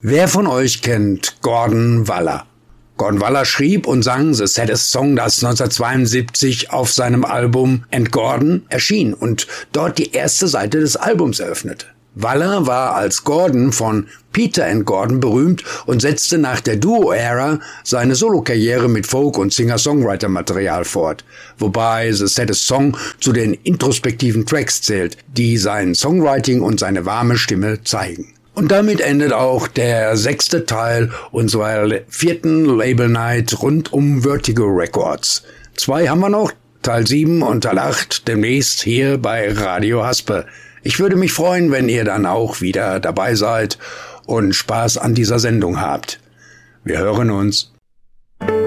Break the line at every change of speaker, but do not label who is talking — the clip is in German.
Wer von euch kennt Gordon Waller? Gordon Waller schrieb und sang The Saddest Song, das 1972 auf seinem Album And Gordon erschien und dort die erste Seite des Albums eröffnete. Waller war als Gordon von Peter and Gordon berühmt und setzte nach der Duo-Ära seine Solokarriere mit Folk- und Singer-Songwriter-Material fort, wobei The Saddest Song zu den introspektiven Tracks zählt, die sein Songwriting und seine warme Stimme zeigen. Und damit endet auch der 6. Teil unserer 4. Label Night rund um Vertigo Records. 2 haben wir noch, Teil 7 und Teil 8 demnächst hier bei Radio Haspe. Ich würde mich freuen, wenn ihr dann auch wieder dabei seid und Spaß an dieser Sendung habt. Wir hören uns.